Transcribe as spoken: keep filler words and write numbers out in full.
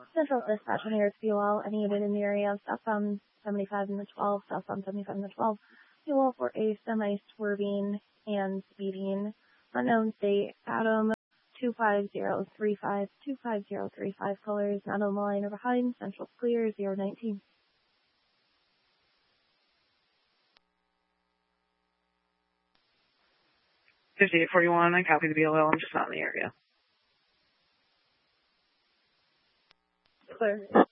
Central dispatch on air B O L. Any unit in the area of southbound seventy-five and the twelve, southbound seventy-five and the twelve. B O L for a semi-swerving and speeding. Unknown state, Adam two five zero three five, two five zero three five, colors, not on the line or behind, Central clear, zero nineteen. fifty-eight forty-one, I copy the B L L, I'm just not in the area. Clear.